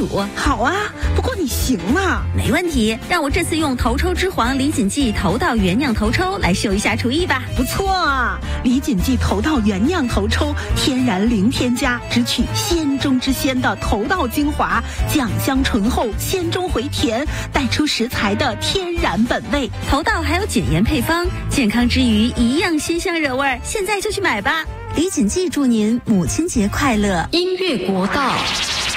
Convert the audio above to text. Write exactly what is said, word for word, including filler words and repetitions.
煮。 好啊，不过你行吗？ 没问题，让我这次用头抽之皇李锦记头道原酿头抽来秀一下厨艺吧。 不错啊，李锦记头道原酿头抽，天然零添加，只取鲜中之鲜的头道精华，酱香醇厚，鲜中回甜，带出食材的天然本味。 头道还有减盐配方，健康之余一样鲜香惹味，现在就去买吧。李锦记祝您母亲节快乐。 音乐国道。